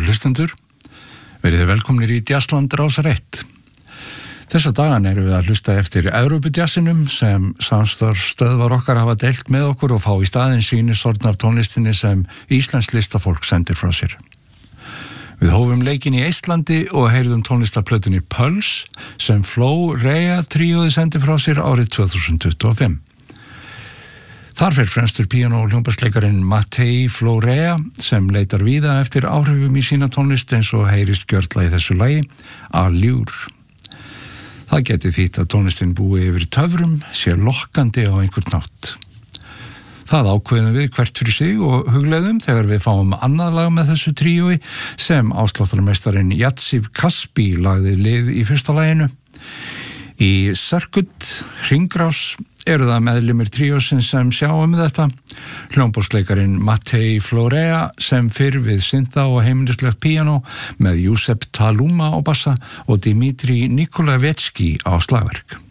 hlustendur, verið þið velkomnir í Jazzland Rásar 1. Þessa dagan erum við að hlusta eftir Evrópujazzinum sem samstarfsstöðvar okkar hafa deilt með okkur og fá í staðinn sýnisorn af tónlistinni sem íslenskt listafólk sendir frá sér. Við hófum leikinn í Eistlandi og heyrðum tónlistarplötunni Pulse sem Flo Rea tríóði sendi frá sér árið 2025. Þar fer fremstur píanó- og hljómborðsleikarinn Matej Florea sem leitar víða eftir áhrifum í sína tónlist eins og heyrist gjörla í þessu lagi, Allure. Það geti þýtt að tónlistin búi yfir töfrum, sé lokkandi á einhvern nátt. Það ákveðum við hvert fyrir sig og hugleiðum þegar við fáum annað lag með þessu tríói sem ásláttarmeistarinn Yatsiv Kaspi lagði lið í fyrsta laginu. Í Circuit, hringrás, eru það meðlimir tríósins sem sjá þetta. Hljómborðsleikarinn Matej Florea sem fyrr við syntha og heimilislegt píanó með Josep Taluma á bassa og Dmitri Nikolaevski á slagverk.